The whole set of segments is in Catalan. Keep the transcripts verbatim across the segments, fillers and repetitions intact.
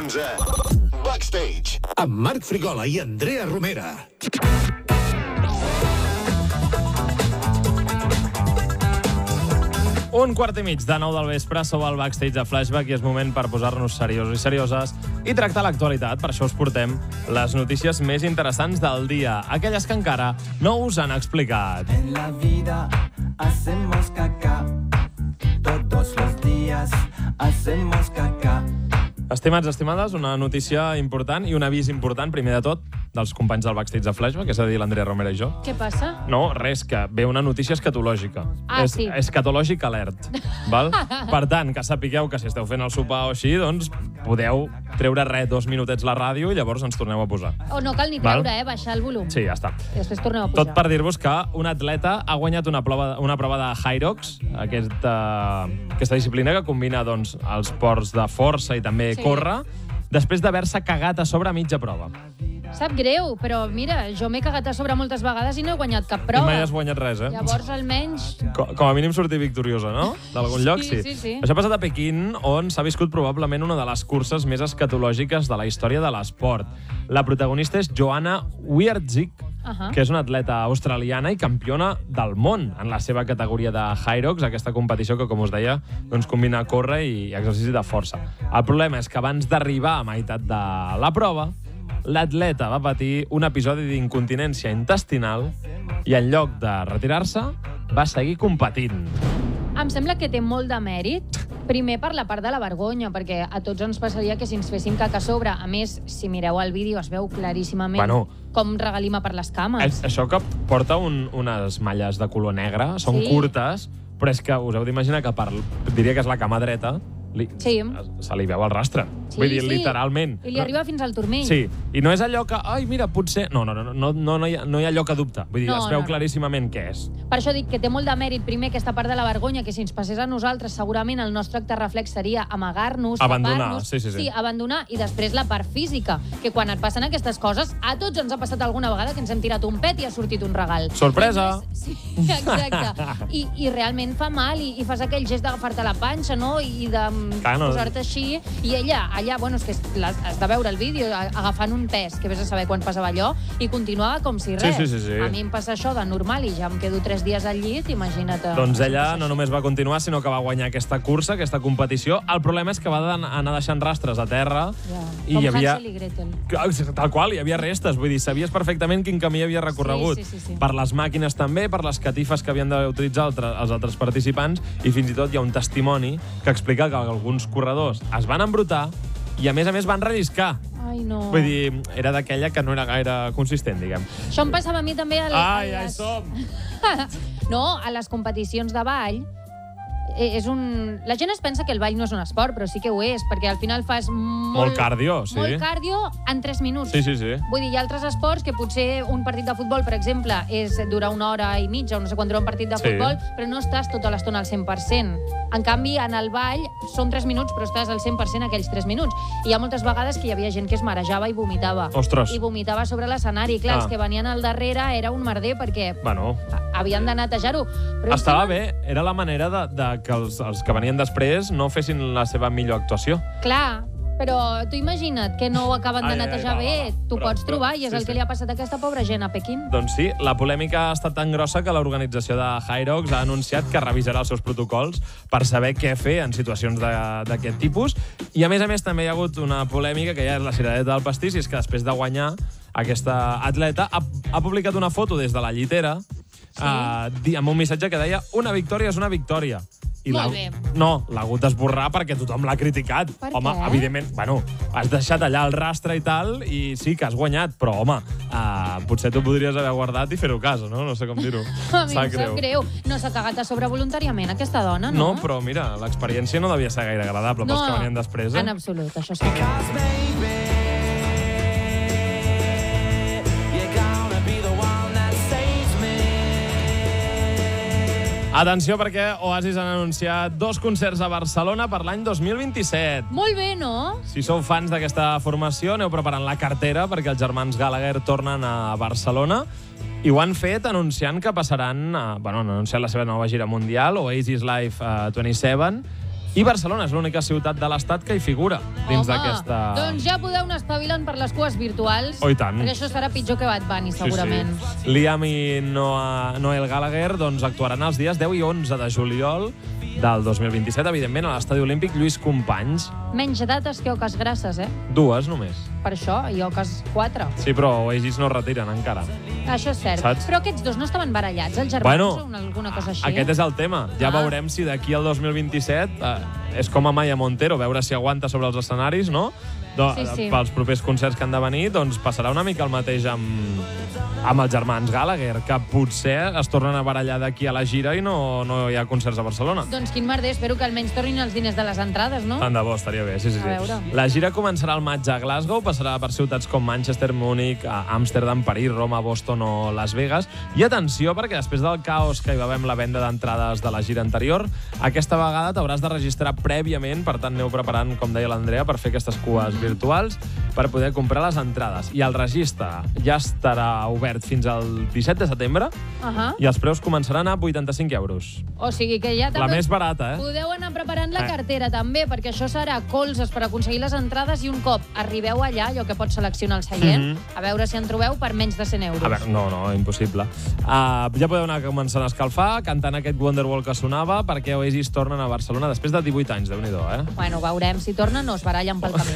onze. Backstage. Amb Marc Frigola i Andrea Romera. Un quart i mig de nou del vespre, sou al Backstage de Flashback i és moment per posar-nos seriosos i serioses i tractar l'actualitat. Per això us portem les notícies més interessants del dia, aquelles que encara no us han explicat. En la vida hacemos caca, todos los días hacemos caca. Estimats, estimades, una notícia important i un avís important, primer de tot, dels companys del Backstage de Flashback, és a dir, l'Andrea Romera i jo. Què passa? No, res, que ve una notícia escatològica. Ah, és, sí. Escatològic alert. Val? Per tant, que sapigueu que si esteu fent el sopar o així, doncs podeu treure res, dos minutets la ràdio i llavors ens torneu a posar. O no cal ni Val? treure, eh? Baixar el volum. Sí, ja està. I després torneu a pujar. Tot per dir-vos que un atleta ha guanyat una prova, una prova de Hyrox, aquesta, aquesta disciplina que combina doncs, els ports de força i també Sí. córrer, després d'haver-se cagat a sobre a mitja prova. Sap greu, però mira, jo m'he cagat a sobre moltes vegades i no he guanyat cap I prova. mai has guanyat res, eh? Llavors, almenys... Com, com a mínim sortir victoriosa, no? D'algun Sí, lloc, sí. sí, sí. Això ha passat a Pequín, on s'ha viscut probablement una de les curses més escatològiques de la història de l'esport. La protagonista és Joanna Wierzik, Ahà. que és una atleta australiana i campiona del món en la seva categoria de Hyrox, aquesta competició que, com us deia, doncs combina córrer i exercici de força. El problema és que abans d'arribar a meitat de la prova, l'atleta va patir un episodi d'incontinència intestinal i en lloc de retirar-se va seguir competint. Em sembla que té molt de mèrit. Primer, per la part de la vergonya, perquè a tots ens passaria que si ens féssim caca a sobre, a més, si mireu el vídeo es veu claríssimament Bueno. com regalima per les cames. És, això que porta un, unes malles de color negre, són Sí. curtes, però és que us heu d'imaginar que per, diria que és la cama dreta, li, Sí. se li veu el rastre. Sí, Vull dir, sí. literalment. I li arriba fins al turmell. Sí, i no és allò que, ai, mira, potser... No, no, no, no, no, no, hi, ha, no hi ha lloc a dubte. Vull dir, No, es veu no, no. claríssimament què és. Per això dic que té molt de mèrit, primer, aquesta part de la vergonya, que si ens passés a nosaltres, segurament el nostre acte reflex seria amagar-nos, Abandonar, tapar-nos. sí, sí, sí. Sí, abandonar, i després la part física, que quan et passen aquestes coses, a tots ens ha passat alguna vegada que ens hem tirat un pet i ha sortit un regal. Sorpresa! I més- Sí, exacte. I, I realment fa mal, i, i fas aquell gest d'agafar-te la panxa, no?, i de Clar, no. posar-te així, i ella, allà, bueno, és que has, has de veure el vídeo, a- agafant un pes, que vés a saber quan passava allò, i continuava com si res. Sí, sí, sí, sí. A mi em passa això de normal i ja em quedo tres dies al llit, imagina't. Doncs ella no només va continuar, sinó que va guanyar aquesta cursa, aquesta competició. El problema és que va de- anar deixant rastres a terra Ja. i Com hi havia... Hansel i Gretel. Tal qual, hi havia restes. Vull dir, sabies perfectament quin camí havia recorregut. Sí, sí, sí, sí. Per les màquines també, per les catifes que havien d'utilitzar altre, els altres participants, i fins i tot hi ha un testimoni que explica que alguns corredors es van embrutar i, a més a més, van relliscar. Ai, no. Vull dir, era d'aquella que no era gaire consistent, diguem. Això em passava a mi també a, Ai, a ja hi les... som! No, a les competicions de ball, eh, és un... La gent es pensa que el ball no és un esport, però sí que ho és, perquè al final fas molt... Molt cardio, sí. Molt cardio en tres minuts. Sí, sí, sí. Vull dir, hi ha altres esports que potser un partit de futbol, per exemple, és dura una hora i mitja, o no sé quan dura un partit de Sí. futbol, però no estàs tota l'estona al cent per cent. En canvi, en el ball són tres minuts, però estàs al cent per cent aquells tres minuts. I hi ha moltes vegades que hi havia gent que es marejava i vomitava. Ostres. I vomitava sobre l'escenari. Clar, Ah. els que venien al darrere era un merder, perquè Bueno, havien de netejar-ho. Però estava és que- bé. Era la manera de, de que els, els que venien després no fessin la seva millor actuació. Clar, però tu imagina't que no ho acaben de Ai, ai, netejar va, bé. va, va. Tu Però- pots trobar, però- i és sí, el sí. que li ha passat a aquesta pobra gent a Pequín. Doncs sí, la polèmica ha estat tan grossa que l'organització de Hyrox ha anunciat que revisarà els seus protocols per saber què fer en situacions de- d'aquest tipus. I, a més a més, també hi ha hagut una polèmica que ja és la ciradeta del pastís, i és que després de guanyar, aquesta atleta ha, ha publicat una foto des de la llitera Sí. eh, amb un missatge que deia "Una victòria és una victòria". I Molt l'ha- bé. No, l'ha hagut d'esborrar perquè tothom l'ha criticat. Per home, què? evidentment, bueno, has deixat allà el rastre i tal, i sí que has guanyat, però, home, uh, potser tu podries haver guardat i fer-ho a casa, no? No sé com dir-ho. A mi em sap greu. No s'ha cagat a sobre voluntàriament, aquesta dona, No, no? però mira, l'experiència no devia ser gaire agradable pels que venien després, eh? en absolut, això sí. Atenció, perquè Oasis han anunciat dos concerts a Barcelona per l'any dos mil vint-i-set. Molt bé, no? Si sou fans d'aquesta formació, aneu preparant la cartera perquè els germans Gallagher tornen a Barcelona i ho han fet anunciant que passaran, a, bueno, han anunciat la seva nova gira mundial, Oasis Live uh, vint-i-set, I Barcelona és l'única ciutat de l'Estat que hi figura dins d'aquesta... Doncs ja podeu anar espavilant per les cues virtuals. Oh, i tant. Perquè això serà pitjor que Bad Bunny, segurament. Sí, sí. Liam i Noah, Noel Gallagher doncs, actuaran els dies deu i onze de juliol del dos mil vint-i-set, evidentment, a l'Estadi Olímpic Lluís Companys. Menys dates que Oques Grasses, eh? Dues, només. Per això, i Oques quatre. Sí, però Oasis no retiren encara. Això és cert. Saps? Però aquests dos no estaven barallats, els germans Bueno, o una, alguna cosa així? Aquest és el tema. Ja Ah. veurem si d'aquí al dos mil vint-i-set eh, és com a Maya Montero, veure si aguanta sobre els escenaris, no? Do, Sí, sí. Pels propers concerts que han de venir, doncs passarà una mica el mateix amb, amb els germans Gallagher, que potser es tornen a barallar d'aquí a la gira i no, no hi ha concerts a Barcelona. Doncs quin merder, espero que almenys tornin els diners de les entrades, no? Tant de bo, estaria bé, sí, sí, sí. A veure. La gira començarà al maig a Glasgow, passarà per ciutats com Manchester, Múnich, Amsterdam, París, Roma, Boston o Las Vegas. I atenció, perquè després del caos que hi va haver amb la venda d'entrades de la gira anterior, aquesta vegada t'hauràs de registrar prèviament, per tant aneu preparant, com deia l'Andrea, per fer aquestes cues virtuals, per poder comprar les entrades. I el registre ja estarà obert fins al disset de setembre Uh -huh. i els preus començaran a vuitanta-cinc euros. O sigui que ja La també més barata, eh? podeu anar preparant la Eh. cartera, també, perquè això serà colzes per aconseguir les entrades i un cop arribeu allà, allò que pots seleccionar el seient, Mhm. a veure si en trobeu per menys de cent euros. A veure, no, no, impossible. Uh, ja podeu anar començant a escalfar, cantant aquest Wonderwall que sonava, perquè Oasis tornen a Barcelona després de divuit anys, déu-n'hi-do, eh? Bueno, veurem si tornen o es barallen pel camí.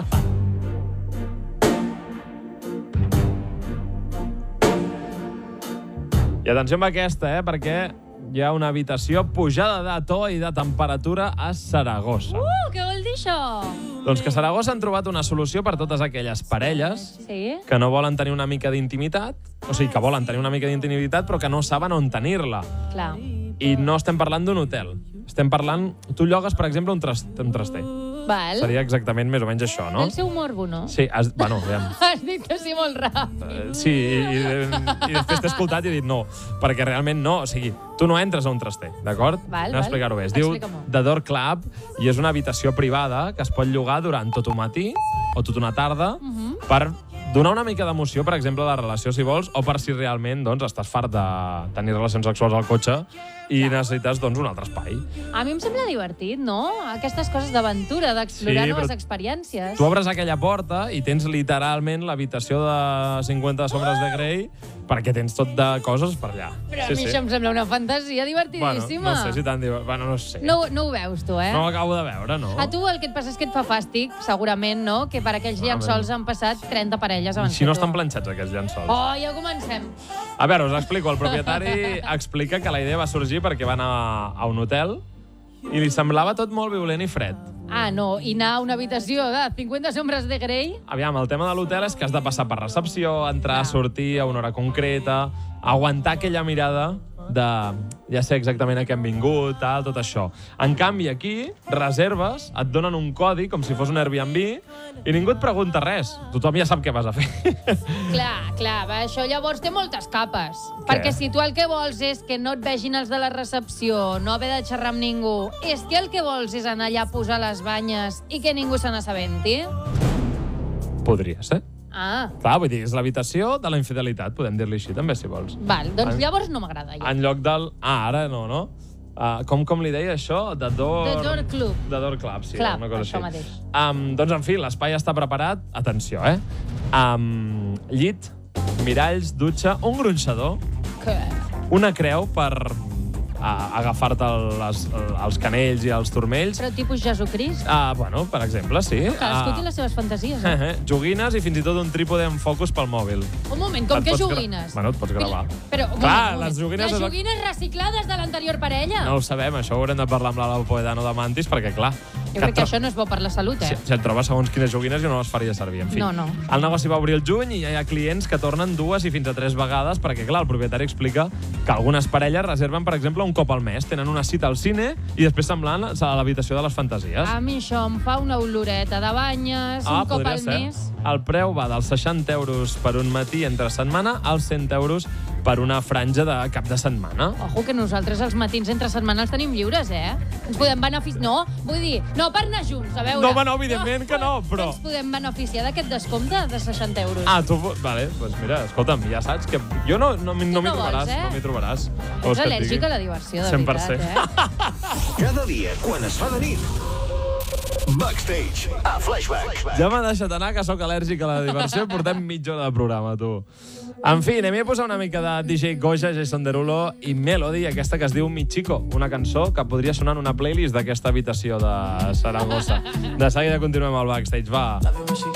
I atenció amb aquesta, eh? Perquè hi ha una habitació pujada de to i de temperatura a Saragossa. Uh, què vol dir això? Doncs que a Saragossa han trobat una solució per totes aquelles parelles Sí? que no volen tenir una mica d'intimitat, o sigui, que volen tenir una mica d'intimitat però que no saben on tenir-la. Clar. I no estem parlant d'un hotel. Estem parlant... Tu llogues, per exemple, un, tras, un traster. Val. Seria exactament més o menys això, no? El seu morbo, no? Sí, has, bueno, aviam. Has dit que sí molt ràpid. Eh, Sí, i, i, i després t'he escoltat i he dit no, perquè realment no, o sigui, tu no entres a un traster, d'acord? Val, Anem a val. explicar-ho bé. Es diu Explica-m'ho. The Door Club i és una habitació privada que es pot llogar durant tot un matí o tota una tarda Mhm. per donar una mica d'emoció, per exemple, a la relació, si vols, o per si realment doncs, estàs fart de tenir relacions sexuals al cotxe i necessites doncs, un altre espai. A mi em sembla divertit, no? Aquestes coses d'aventura, d'explorar Sí, noves però experiències. Tu obres aquella porta i tens literalment l'habitació de cinquanta sombres de Grey perquè tens tot de coses per allà. Però a mi això em sembla una fantasia Bueno, divertidíssima. no sé si tan divertit. Bueno, no sé. no, no ho veus, tu, eh? No ho acabo de veure, no? A tu el que et passa és que et fa fàstic, segurament, no? Que per aquells llençols han passat trenta parelles abans Si no que tu. estan planxats, aquests llençols. Oh, ja comencem. A veure, us explico. El propietari explica que la idea va sorgir perquè va anar a un hotel i li semblava tot molt violent i fred. Ah, no, i anar a una habitació de cinquanta sombres de Grey? Aviam, el tema de l'hotel és que has de passar per recepció, entrar, Ah. sortir a una hora concreta, aguantar aquella mirada de ja sé exactament a què hem vingut, tal, tot això. En canvi, aquí, reserves, et donen un codi, com si fos un Airbnb, i ningú et pregunta res. Tothom ja sap què vas a fer. Clar, clar, va, això llavors té moltes capes. Què? Perquè si tu el que vols és que no et vegin els de la recepció, no haver de xerrar amb ningú, és que el que vols és anar allà a posar les banyes i que ningú se n'assabenti? Podria ser. Ah, Clar, vull dir, és l'habitació de la infidelitat, podem dir-li així, també, si vols. val, doncs En- llavors no m'agrada. Ja. En lloc del... Ah, ara no, no? Uh, com, com li deia això? The Door... The Door Club. The Door Club, sí, Club, una cosa això així. mateix. Um, doncs, en fi, l'espai està preparat. Atenció, eh? Um, llit, miralls, dutxa, un gronxador, Que... una creu per a, agafar-te les, els canells i els turmells. Però tipus Jesucrist? Ah, bueno, per exemple, sí. Cadascú Ah, té les seves fantasies, eh? joguines i fins i tot un trípode amb focus pel mòbil. Un moment, com Et que pots gra- joguines? Bueno, et pots gravar. Però, un Clar, moment, un les moment. joguines Les és el- joguines reciclades de l'anterior parella? No ho sabem, això ho haurem de parlar amb l'Ala Poedano de Mantis, perquè, clar... Jo crec que això no és bo per la salut, eh? Si, si et trobes segons quines joguines, jo no les faria servir. En fi, No, no. El negoci va obrir el juny i ja hi ha clients que tornen dues i fins a tres vegades perquè, clar, el propietari explica que algunes parelles reserven, per exemple, un cop al mes. Tenen una cita al cine i després semblant a l'habitació de les fantasies. A mi això em fa una oloreta de banyes, un cop podria al ser. mes. El preu va dels seixanta euros per un matí entre setmana als cent euros per una franja de cap de setmana. Ojo, que nosaltres els matins entre setmana els tenim lliures, eh? Ens podem beneficiar... No, vull dir, no per anar junts, a veure. No, home, no, evidentment que no, però... Ens podem beneficiar d'aquest descompte de seixanta euros. Ah, tu... Vale, doncs mira, escolta'm, ja saps que jo no, no, no m'hi no trobaràs, vols, eh? no m'hi trobaràs. Ets al·lèrgic a la diversió, de cent per cent. veritat, eh? Cada dia, quan es fa de nit. Backstage, a Flashback. Ja m'ha deixat anar, que sóc al·lèrgic a la diversió, i portem mitja hora de programa, tu. En fi, anem a posar una mica de D J Goja, Jason Derulo i Melody, aquesta que es diu Mi Chico, una cançó que podria sonar en una playlist d'aquesta habitació de Saragossa. De seguida continuem al Backstage, va.